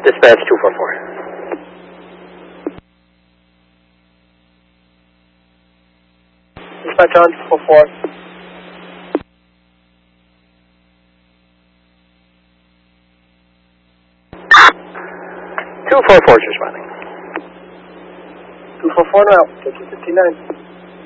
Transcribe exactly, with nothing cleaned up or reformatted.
Dispatch two four four. Dispatch on two four four. two four four is responding. two four four now, fifty fifty-nine.